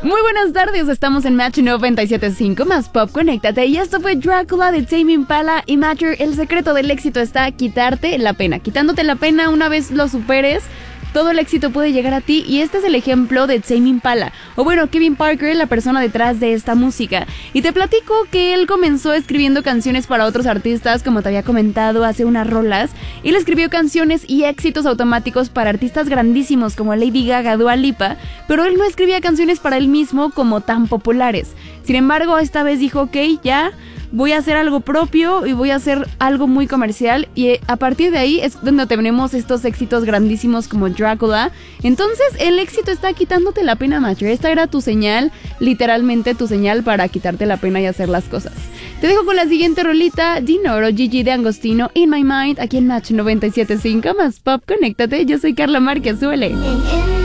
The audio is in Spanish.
Muy buenas tardes, estamos en Match 97.5 más Pop, conéctate. Y esto fue Drácula de Tame Impala. Y Matcher, el secreto del éxito está quitarte la pena. Quitándote la pena, una vez lo superes, todo el éxito puede llegar a ti. Y este es el ejemplo de Tame Impala, o bueno, Kevin Parker, la persona detrás de esta música. Y te platico que él comenzó escribiendo canciones para otros artistas, como te había comentado, hace unas rolas. Y le escribió canciones y éxitos automáticos para artistas grandísimos como Lady Gaga, Dua Lipa, pero él no escribía canciones para él mismo como tan populares. Sin embargo, esta vez dijo, ok, ya voy a hacer algo propio y voy a hacer algo muy comercial, y a partir de ahí es donde tenemos estos éxitos grandísimos como Drácula. Entonces el éxito está quitándote la pena, Matcher. Esta era tu señal, literalmente tu señal para quitarte la pena y hacer las cosas. Te dejo con la siguiente rolita, Dinoro, Gigi de Angostino, In My Mind, aquí en Match 97.5 más Pop, conéctate. Yo soy Carla Márquez, suele.